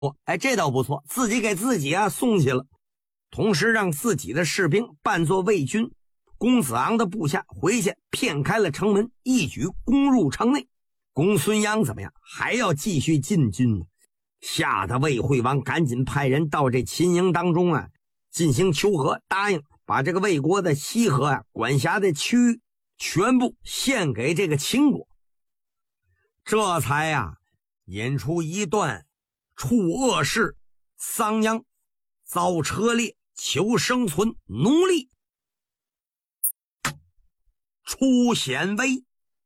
哎，这倒不错，自己给自己送去了，同时让自己的士兵扮作魏军，公子昂的部下回去骗开了城门，一举攻入城内。公孙鞅怎么样？还要继续进军呢，吓得魏惠王赶紧派人到这秦营当中进行求和，答应把这个魏国的西河管辖的区域全部献给这个秦国。这才引出一段处恶事、丧殃、遭车裂、求生存、奴隶、出显威。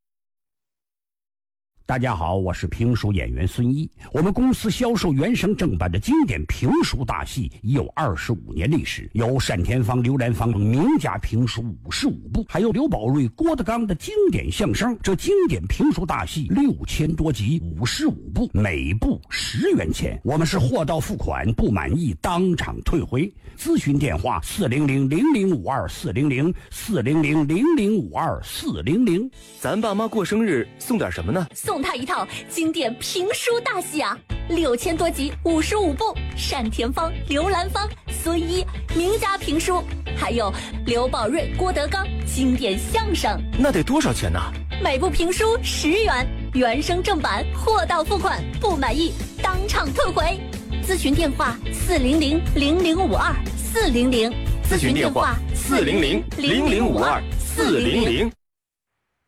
大家好，我是评书演员孙一。我们公司销售原声正版的经典评书大戏已有25年历史，有单田芳、刘兰芳名家评书55部，还有刘宝瑞、郭德纲的经典相声。这经典评书大戏6000多集，55部，每部10元钱。我们是货到付款，不满意当场退回。咨询电话400-0052-400-400-0052-400。 咱爸妈过生日送点什么呢？ 送他一套经典评书大戏6000多集55部，单田芳、刘兰芳、孙一名家评书，还有刘宝瑞、郭德纲经典相声。 那得多少钱呢？ 每部评书10元，原声正版，货到付款，不满意当场退回。咨询电话400-0052-400， 咨询电话400-0052-400。